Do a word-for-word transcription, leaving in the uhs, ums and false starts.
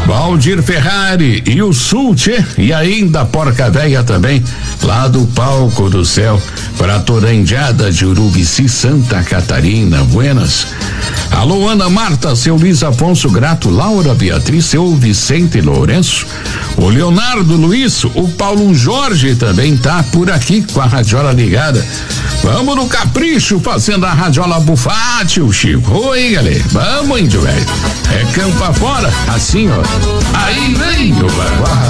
Valdir Ferrari e o Sul, tchê, e ainda a Porca Véia também, lá do Palco do Céu, para a Torandeada de Urubici, Santa Catarina. Buenas. Alô, Ana Marta, seu Luiz Afonso Grato, Laura Beatriz, seu Vicente Lourenço, o Leonardo Luiz, o Paulo Jorge também tá por aqui com a radiola ligada. Vamos no capricho, fazendo a radiola bufar, tio Chico. Oi, galera, vamos, índio velho. É campo afora, assim, ó. Aí vem o baguá.